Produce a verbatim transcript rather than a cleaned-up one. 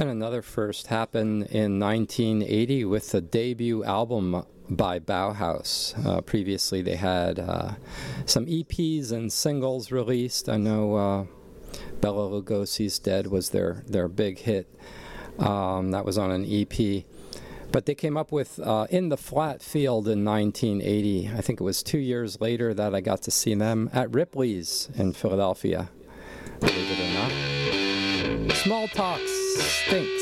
And another first happened in nineteen eighty with the debut album by Bauhaus. Uh, previously, they had uh, some E Ps and singles released. I know uh, Bela Lugosi's Dead was their, their big hit. Um, that was on an E P. But they came up with uh, In the Flat Field in nineteen eighty. I think it was two years later that I got to see them at Ripley's in Philadelphia. Believe it or not. Small talk stinks.